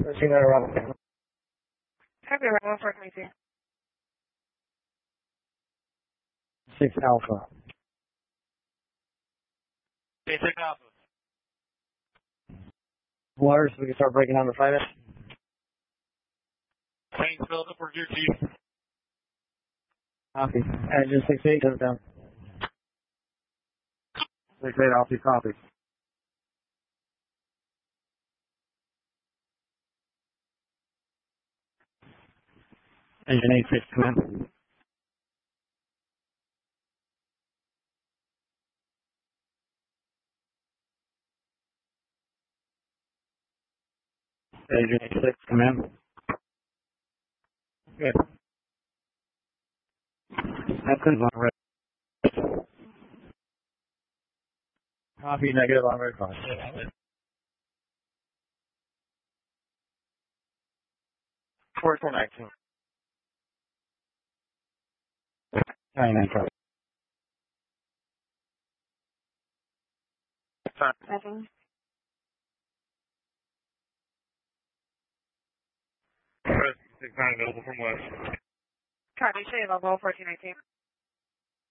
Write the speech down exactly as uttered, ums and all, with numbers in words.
thirteen around. Copy, around four twenty-two. six Alpha. Okay, six Alpha. Waters, we can start breaking down the fighters. Planes filled up for gear chief. Copy. Engine six eight goes down. six eight Alpha, copy. Engine eight six, come in. Engine eight six, come in. Good. That's good on red. Copy, negative on red cross. four four nineteen. ninety-nine cross. Nothing. six nine available from west. Copy, show you level fourteen nineteen.